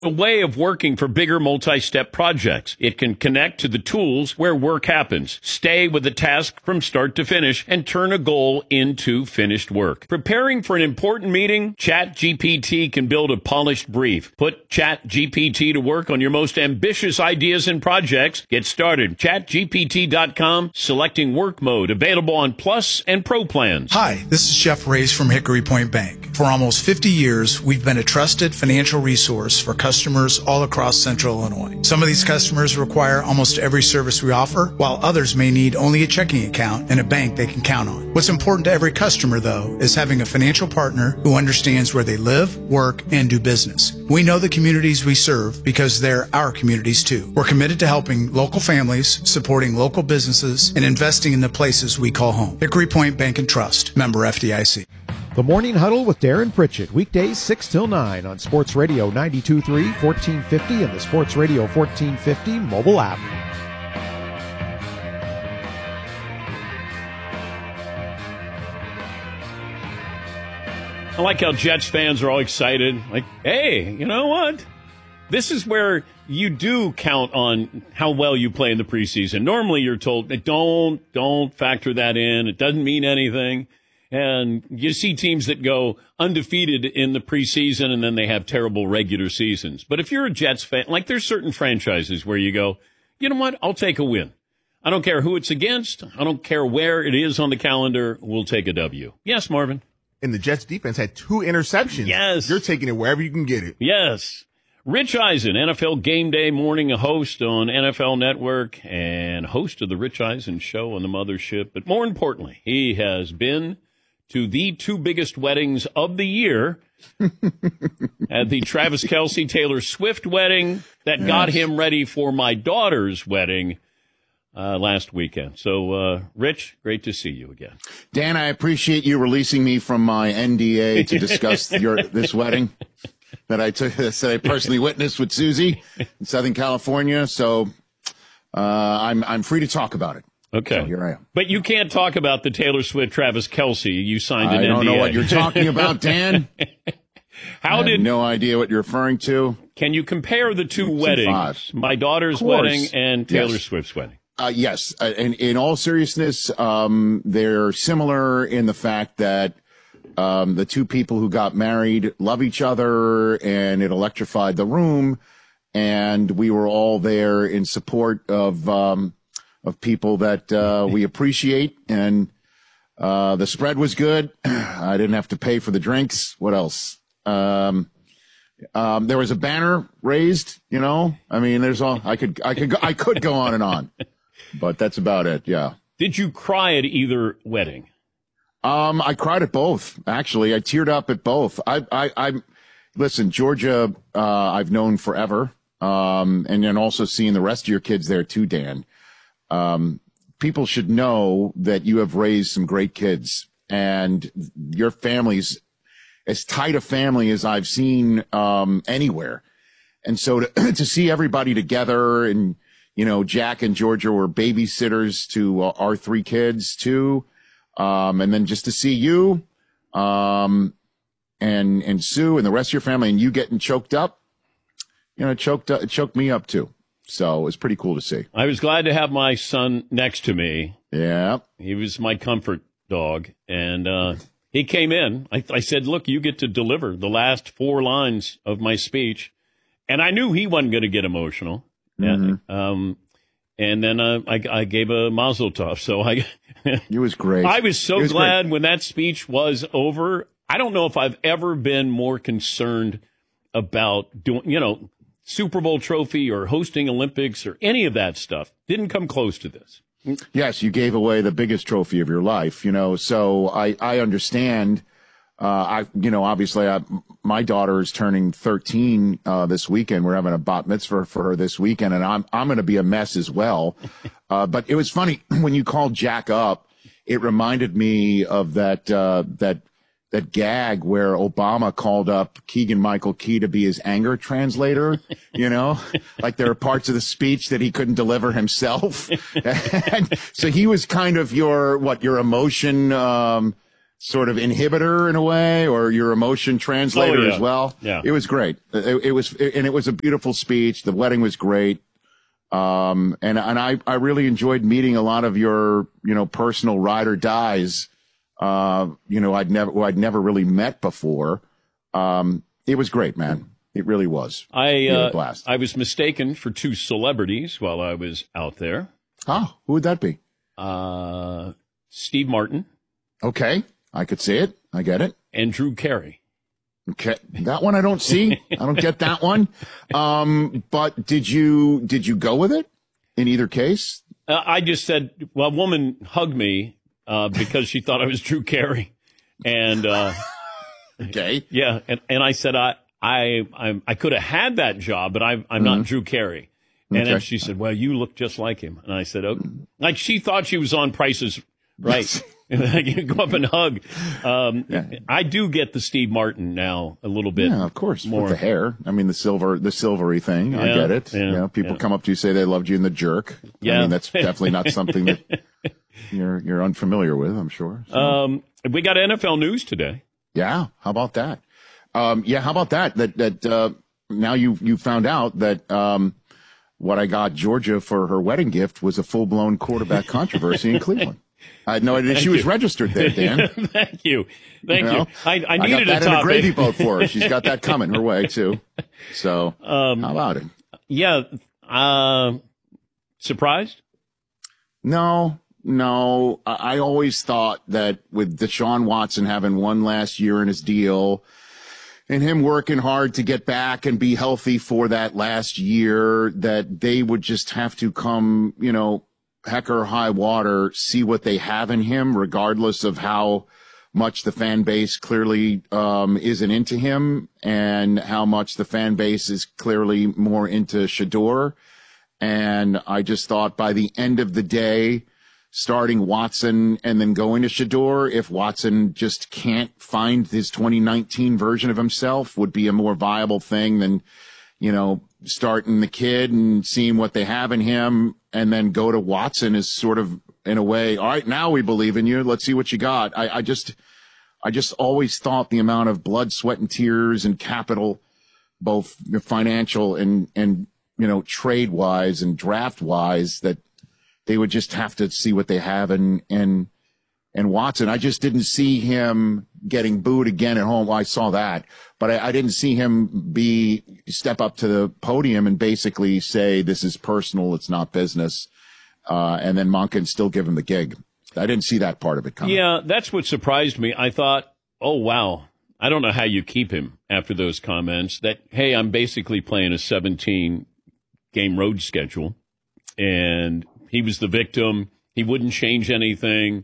A way of working for bigger multi-step projects. It can connect to the tools where work happens, stay with the task from start to finish, and turn a goal into finished work. Preparing for an important meeting? ChatGPT can build a polished brief. Put ChatGPT to work on your most ambitious ideas and projects. Get started. ChatGPT.com, selecting work mode, available on Plus and Pro plans. Hi, this is Jeff Reyes from Hickory Point Bank. For almost 50 years, we've been a trusted financial resource for customers all across Central Illinois. Some of these customers require almost every service we offer, while others may need only a checking account and a bank they can count on. What's important to every customer, though, is having a financial partner who understands where they live, work, and do business. We know the communities we serve because they're our communities, too. We're committed to helping local families, supporting local businesses, and investing in the places we call home. Hickory Point Bank and Trust, member FDIC. The Morning Huddle with Darren Pritchett, weekdays 6 till 9 on Sports Radio 92.3, 1450, and the Sports Radio 1450 mobile app. I like how Jets fans are all excited. Like, hey, you know what? This is where you do count on how well you play in the preseason. Normally you're told, don't factor that in. It doesn't mean anything. And you see teams that go undefeated in the preseason and then they have terrible regular seasons. But if you're a Jets fan, like there's certain franchises where you go, you know what? I'll take a win. I don't care who it's against. I don't care where it is on the calendar. We'll take a W. Yes, Marvin. And the Jets defense had 2 interceptions. Yes. You're taking it wherever you can get it. Yes. Rich Eisen, NFL Game Day morning host on NFL Network and host of the Rich Eisen Show on the Mothership. But more importantly, he has been to the 2 biggest weddings of the year at the Travis Kelce Taylor Swift wedding that got him ready for my daughter's wedding last weekend. So, Rich, great to see you again. Dan, I appreciate you releasing me from my NDA to discuss this wedding that I personally witnessed with Susie in Southern California. So, I'm free to talk about it. Okay. So here I am. But you can't talk about the Taylor Swift, Travis Kelce. You signed an NDA. I don't know what you're talking about, Dan. I have no idea what you're referring to. Can you compare the 2 weddings? My daughter's wedding and Taylor Swift's wedding. Yes. In all seriousness, they're similar in the fact that the 2 people who got married love each other, and it electrified the room. And we were all there in support of people that we appreciate. And the spread was good. I didn't have to pay for the drinks. What else? There was a banner raised, you know. I mean, there's all I could go on and on. But that's about it, yeah. Did you cry at either wedding? I cried at both, actually. I teared up at both. Listen, Georgia, I've known forever. And then also seeing the rest of your kids there too, Dan. People should know that you have raised some great kids, and your family's as tight a family as I've seen, anywhere. And so to see everybody together, and, you know, Jack and Georgia were babysitters to our 3 kids too. And then just to see you, and Sue and the rest of your family, and you getting choked up, you know, it choked me up too. So it was pretty cool to see. I was glad to have my son next to me. Yeah. He was my comfort dog. And he came in. I said, look, you get to deliver the last 4 lines of my speech. And I knew he wasn't going to get emotional. Mm-hmm. And then I gave a mazel tov. So it was great. I was so glad when that speech was over. I don't know if I've ever been more concerned about doing, you know, Super Bowl trophy or hosting Olympics or any of that stuff. Didn't come close to this. Yes, you gave away the biggest trophy of your life, you know, so I understand. Obviously my daughter is turning 13 this weekend. We're having a bat mitzvah for her this weekend, and I'm going to be a mess as well. But it was funny when you called Jack up. It reminded me of that gag where Obama called up Keegan-Michael Key to be his anger translator, you know, like there are parts of the speech that he couldn't deliver himself. And so he was kind of your emotion, sort of inhibitor in a way, or your emotion translator as well. Yeah. It was great. It was a beautiful speech. The wedding was great. And I really enjoyed meeting a lot of your, personal ride or dies, I'd never really met before. It was great, man. It really was. A blast. I was mistaken for two celebrities while I was out there. Oh, who would that be? Steve Martin. Okay. I could see it. I get it. And Drew Carey. Okay. That one I don't see. I don't get that one. But did you go with it in either case? I just said, well, a woman hugged me because she thought I was Drew Carey. And okay. Yeah, and I said I could have had that job, but I'm not Drew Carey. And then she said, well, you look just like him. And I said, oh, like she thought she was on Price's Right. And I can go up and hug. I do get the Steve Martin now a little bit. Yeah, of course. More. With the hair. I mean, the silvery thing. I get it. Yeah, people come up to you, say they loved you in The Jerk. Yeah. I mean, that's definitely not something that you're unfamiliar with, I'm sure. So. We got NFL news today. Yeah. How about that? How about that? That now you found out that what I got Georgia for her wedding gift was a full-blown quarterback controversy in Cleveland. I had no idea she was registered there, Dan. Thank you. I needed got that a topic. in a gravy boat for her. She's got that coming her way too. So how about it? Yeah. Surprised? No. I always thought that with Deshaun Watson having one last year in his deal and him working hard to get back and be healthy for that last year, that they would just have to come, heck or high water, see what they have in him, regardless of how much the fan base clearly isn't into him and how much the fan base is clearly more into Shedeur. And I just thought by the end of the day, starting Watson and then going to Shedeur, if Watson just can't find his 2019 version of himself, would be a more viable thing than, starting the kid and seeing what they have in him, and then go to Watson is sort of, in a way, all right, now we believe in you. Let's see what you got. I just always thought the amount of blood, sweat, and tears and capital, both financial and trade wise and draft wise, that they would just have to see what they have in Watson. I just didn't see him getting booed again at home. Well, I saw that, but I didn't see him step up to the podium and basically say, this is personal, it's not business. And then Monken still give him the gig. I didn't see that part of it coming. Yeah, that's what surprised me. I thought, oh, wow, I don't know how you keep him after those comments that, hey, I'm basically playing a 17-game road schedule. And he was the victim. He wouldn't change anything.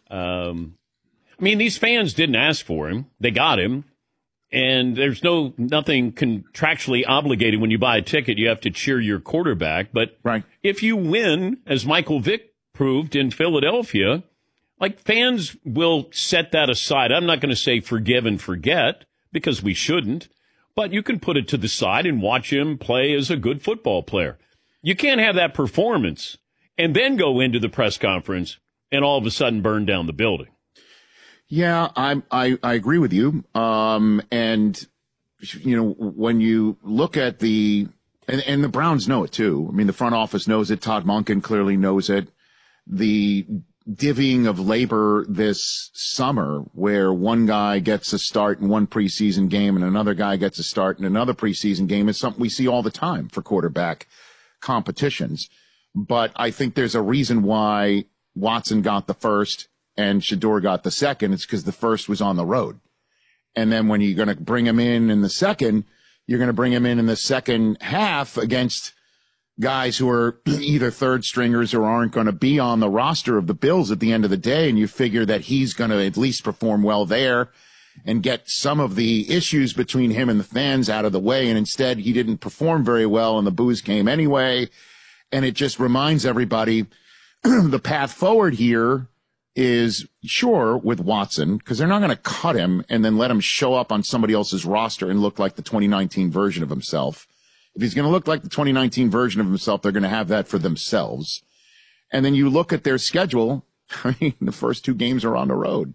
These fans didn't ask for him. They got him. And there's nothing contractually obligated when you buy a ticket. You have to cheer your quarterback. But right. If you win, as Michael Vick proved in Philadelphia, fans will set that aside. I'm not going to say forgive and forget, because we shouldn't. But you can put it to the side and watch him play as a good football player. You can't have that performance and then go into the press conference and all of a sudden burn down the building. Yeah, I agree with you. And when you look at and the Browns know it too. I mean, the front office knows it. Todd Monken clearly knows it. The divvying of labor this summer, where one guy gets a start in one preseason game and another guy gets a start in another preseason game, is something we see all the time for quarterback competitions. But I think there's a reason why Watson got the first and Shedeur got the second. It's because the first was on the road. And then when you're going to bring him in the second, you're going to bring him in the second half against guys who are either third stringers or aren't going to be on the roster of the Bills at the end of the day. And you figure that he's going to at least perform well there and get some of the issues between him and the fans out of the way. And instead, he didn't perform very well, and the boos came anyway. And it just reminds everybody the path forward here is, sure, with Watson, because they're not going to cut him and then let him show up on somebody else's roster and look like the 2019 version of himself. If he's going to look like the 2019 version of himself, they're going to have that for themselves. And then you look at their schedule. I mean, the first two games are on the road.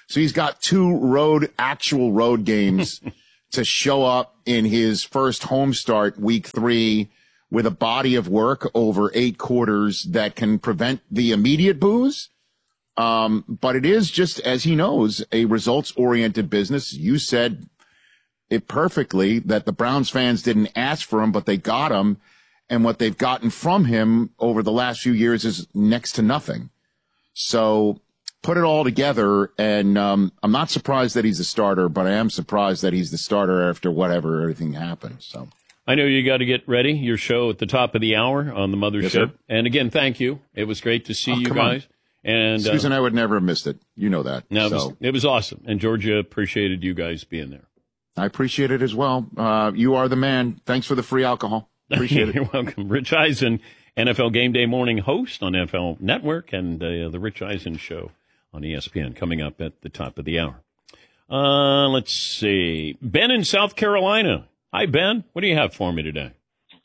So he's got 2 actual road games to show up in his first home start, week 3, with a body of work over 8 quarters that can prevent the immediate boos. But it is, just as he knows, a results-oriented business. You said it perfectly that the Browns fans didn't ask for him, but they got him. And what they've gotten from him over the last few years is next to nothing. So put it all together, and I'm not surprised that he's a starter, but I am surprised that he's the starter after everything happened. So I know you got to get ready. Your show at the top of the hour on the Mothership. Yes, sir. And again, thank you. It was great to see you guys. And Susan, I would never have missed it. You know that. No, it was awesome. And Georgia appreciated you guys being there. I appreciate it as well. You are the man. Thanks for the free alcohol. Appreciate it. You're welcome. Rich Eisen, NFL Game Day morning host on NFL Network, and the Rich Eisen Show on ESPN coming up at the top of the hour. Let's see. Ben in South Carolina. Hi, Ben. What do you have for me today?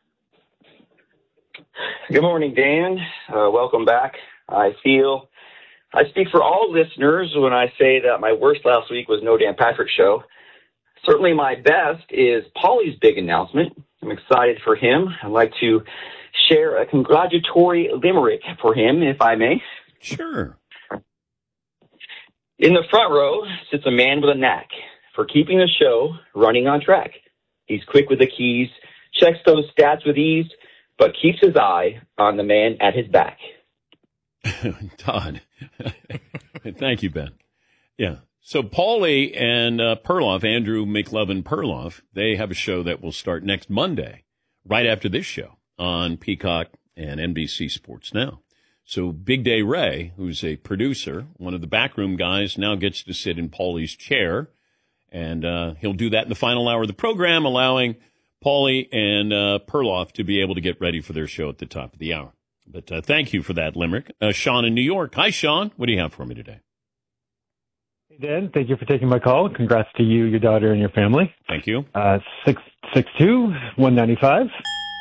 Good morning, Dan. Welcome back. I speak for all listeners when I say that my worst last week was no Dan Patrick show. Certainly my best is Paulie's big announcement. I'm excited for him. I'd like to share a congratulatory limerick for him, if I may. Sure. In the front row sits a man with a knack for keeping the show running on track. He's quick with the keys, checks those stats with ease, but keeps his eye on the man at his back. Todd. Thank you, Ben. Yeah. So Paulie and Perloff, Andrew McLovin Perloff, they have a show that will start next Monday, right after this show on Peacock and NBC Sports Now. So Big Day Ray, who's a producer, one of the backroom guys, now gets to sit in Paulie's chair, and he'll do that in the final hour of the program, allowing Paulie and Perloff to be able to get ready for their show at the top of the hour. But thank you for that limerick. Sean in New York. Hi, Sean. What do you have for me today? Hey, Dan. Thank you for taking my call. Congrats to you, your daughter, and your family. Thank you. 662-195.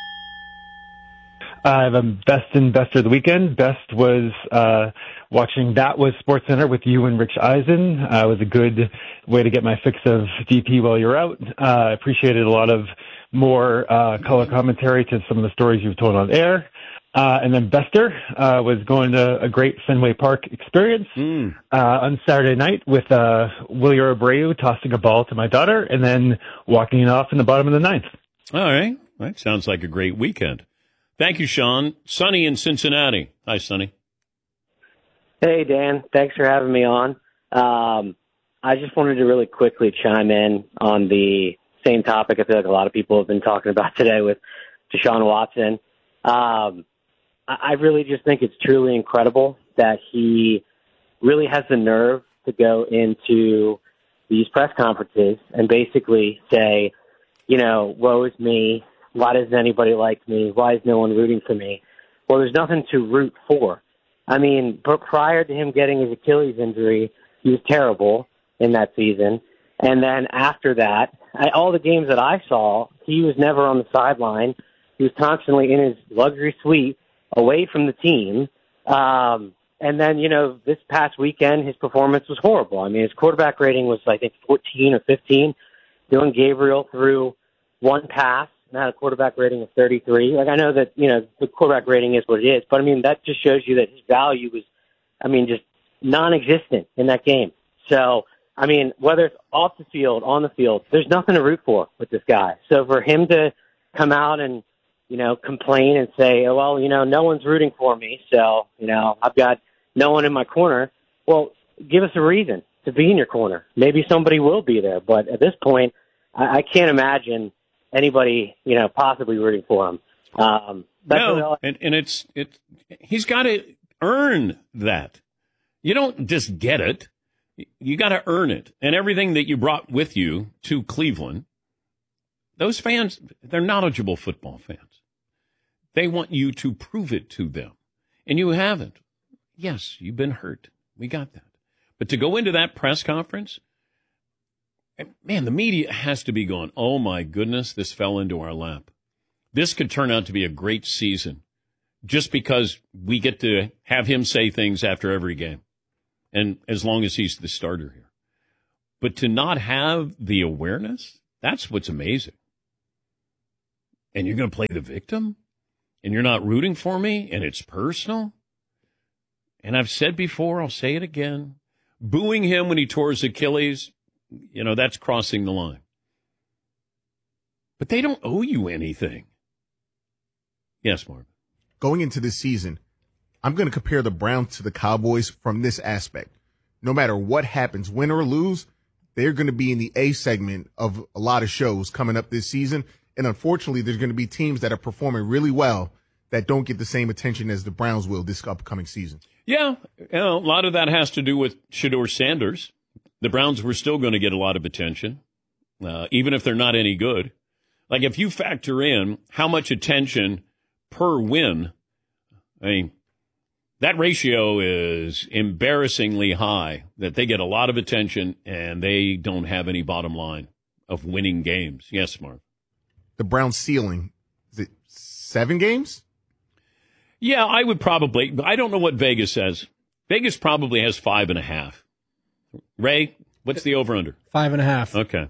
I have a best and bester of the weekend. Best was watching That Was SportsCenter with you and Rich Eisen. It was a good way to get my fix of DP while you're out. I appreciated a lot of more color commentary to some of the stories you've told on air. And then Bester was going to a great Fenway Park experience on Saturday night with Willie Abreu tossing a ball to my daughter and then walking it off in the bottom of the ninth. All right. That sounds like a great weekend. Thank you, Sean. Sonny in Cincinnati. Hi, Sonny. Hey, Dan. Thanks for having me on. I just wanted to really quickly chime in on the same topic I feel like a lot of people have been talking about today with Deshaun Watson. I really just think it's truly incredible that he really has the nerve to go into these press conferences and basically say, you know, woe is me. Why doesn't anybody like me? Why is no one rooting for me? Well, there's nothing to root for. I mean, but prior to him getting his Achilles injury, he was terrible in that season. And then after that, all the games that I saw, he was never on the sideline. He was constantly in his luxury suite away from the team. And then, you know, this past weekend, his performance was horrible. I mean, his quarterback rating was, I think, 14 or 15. Dylan Gabriel threw one pass and had a quarterback rating of 33. Like, I know that, you know, the quarterback rating is what it is, but, I mean, that just shows you that his value was, I mean, just non-existent in that game. So, I mean, whether it's off the field, on the field, there's nothing to root for with this guy. So for him to come out and, you know, complain and say, oh, well, you know, no one's rooting for me, so, you know, I've got no one in my corner. Well, give us a reason to be in your corner. Maybe somebody will be there, but at this point, I can't imagine anybody, you know, possibly rooting for him. No, and it's he's got to earn that. You don't just get it. You got to earn it. And everything that you brought with you to Cleveland, those fans, they're knowledgeable football fans. They want you to prove it to them. And you haven't. Yes, you've been hurt. We got that. But to go into that press conference, man, the media has to be going, oh, my goodness, this fell into our lap. This could turn out to be a great season just because we get to have him say things after every game. And as long as he's the starter here. But to not have the awareness, that's what's amazing. And you're going to play the victim? And you're not rooting for me? And it's personal? And I've said before, I'll say it again. Booing him when he tore his Achilles, that's crossing the line. But they don't owe you anything. Yes, Mark. Going into this season, I'm going to compare the Browns to the Cowboys from this aspect. No matter what happens, win or lose, they're going to be in the A segment of a lot of shows coming up this season. And unfortunately, there's going to be teams that are performing really well that don't get the same attention as the Browns will this upcoming season. Yeah, a lot of that has to do with Shedeur Sanders. The Browns were still going to get a lot of attention, even if they're not any good. Like, if you factor in how much attention per win, that ratio is embarrassingly high, that they get a lot of attention and they don't have any bottom line of winning games. Yes, Mark. The Browns ceiling, is it 7 games? Yeah, I don't know what Vegas says. Vegas probably has 5.5. Ray, what's the over-under? 5.5. Okay.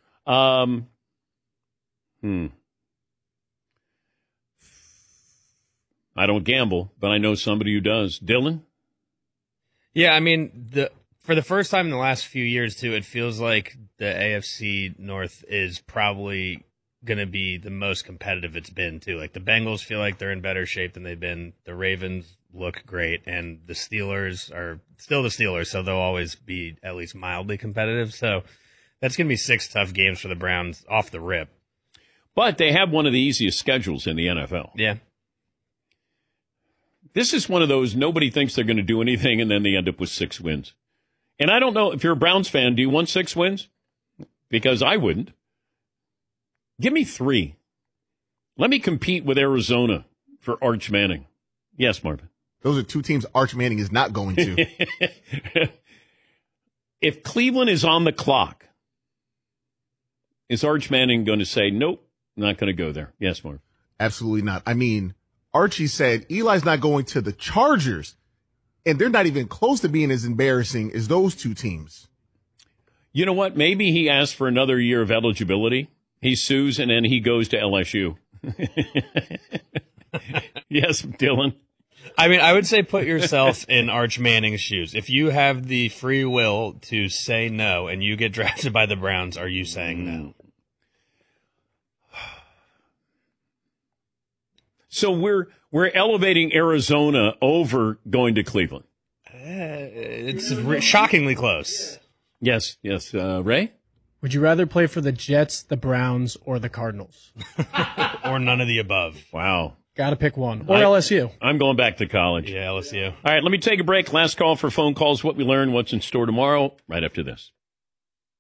I don't gamble, but I know somebody who does. Dylan? Yeah, for the first time in the last few years, too, it feels like the AFC North is probably going to be the most competitive it's been, too. Like, the Bengals feel like they're in better shape than they've been. The Ravens look great, and the Steelers are still the Steelers, so they'll always be at least mildly competitive. So that's going to be 6 tough games for the Browns off the rip. But they have one of the easiest schedules in the NFL. Yeah. This is one of those, nobody thinks they're going to do anything, and then they end up with 6 wins. And I don't know, if you're a Browns fan, do you want 6 wins? Because I wouldn't. Give me 3. Let me compete with Arizona for Arch Manning. Yes, Marvin. Those are 2 teams Arch Manning is not going to. If Cleveland is on the clock, is Arch Manning going to say, nope, not going to go there? Yes, Marvin. Absolutely not. Archie said Eli's not going to the Chargers, and they're not even close to being as embarrassing as those 2 teams. You know what? Maybe he asked for another year of eligibility. He sues, and then he goes to LSU. Yes, Dylan. I would say put yourself in Arch Manning's shoes. If you have the free will to say no and you get drafted by the Browns, are you saying no? So we're elevating Arizona over going to Cleveland. It's shockingly close. Yes. Ray? Would you rather play for the Jets, the Browns, or the Cardinals? Or none of the above. Wow. Got to pick one. Or LSU. I'm going back to college. Yeah, LSU. All right, let me take a break. Last call for phone calls. What we learned, what's in store tomorrow, right after this.